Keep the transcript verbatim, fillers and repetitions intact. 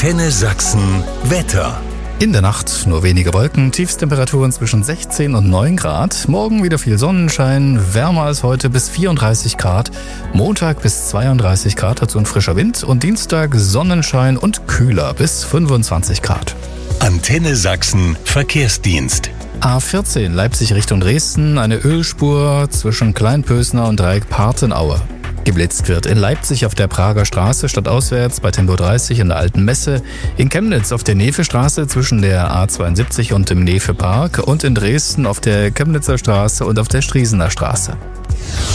Antenne Sachsen Wetter. In der Nacht nur wenige Wolken, Tiefstemperaturen zwischen sechzehn und neun Grad. Morgen wieder viel Sonnenschein, wärmer als heute bis vierunddreißig Grad. Montag bis zweiunddreißig Grad, dazu ein frischer Wind. Und Dienstag Sonnenschein und kühler bis fünfundzwanzig Grad. Antenne Sachsen Verkehrsdienst. A vierzehn Leipzig Richtung Dresden, eine Ölspur zwischen Kleinpösner und Dreieck Partenaue. Geblitzt wird in Leipzig auf der Prager Straße stadtauswärts bei Tempo dreißig in der Alten Messe, in Chemnitz auf der Nefe-Straße zwischen der A zweiundsiebzig und dem Nefe-Park und in Dresden auf der Chemnitzer Straße und auf der Striesener Straße.